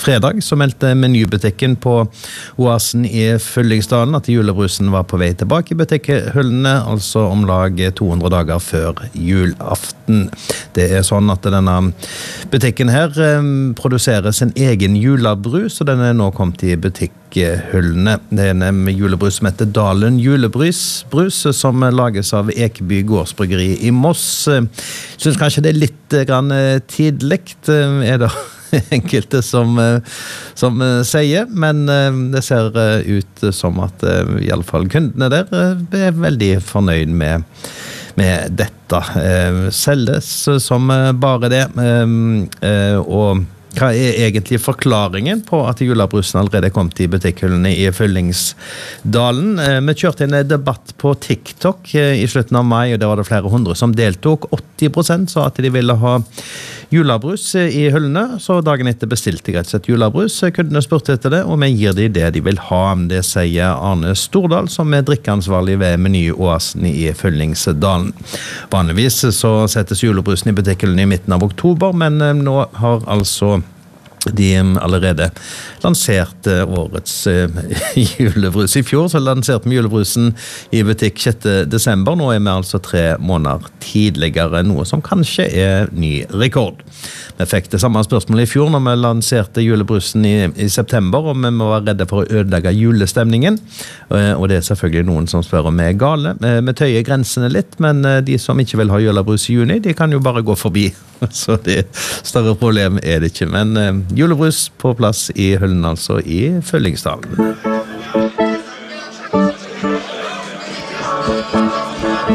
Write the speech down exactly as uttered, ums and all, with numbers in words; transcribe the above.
fredag så meldte menybutikken på Oasen i Fyllingsdalen at julebrusen var på vei tilbake i butikkhyllene, altså om lag to hundre dager før julaften. Det er sånn at denne butikken her eh, produserer sin egen julebrus, og den er nå kommet i butikkhyllene. Det er en julebrus som heter Dalen julebrus, brus, som lages av Ekeby gårdsbryggeri i Moss. Jeg synes kanskje det er litt grann tidligt, er det enkelte som, som sier, men det ser ut som at i alle fall kundene der er veldig fornøyd med, med dette. Selges som bare det, og hva er egentlig forklaringen på at julebrusen allerede kom til butikkhyllene i Fyllingsdalen? Vi kjørte en debatt på TikTok i slutten av mai, og der var det flere hundre som deltok. åtti prosent sa at de ville ha julebrus i hyllene, så dagen etter bestilte jeg rett og slett julebrus. Kundene spurte etter det, og vi gir de det de vil ha. Det sier Arne Stordal, som er drikkeansvarlig ved Meny Oasen i Fyllingsdalen. Vanligvis så settes julebrusen i butikkhyllene i midten av oktober, men nå har altså de allerede lanserte årets julebrus. I fjor så lanserte vi julebrusen i butikk sjette desember. Nå er vi altså tre måneder tidligere, noe som kanskje er ny rekord. Vi fikk det samme spørsmålet i fjor når vi lanserte julebrusen i, i september, og vi må være redde for å ødelegge julestemningen. Og det er selvfølgelig noen som spør om vi er gale. Vi tøyer grensene litt, men de som ikke vil ha julebrus i juni, de kan jo bare gå forbi. Så det større problem er det ikke. Men julebrus på plass i hyllen, altså i Fyllingsdalen.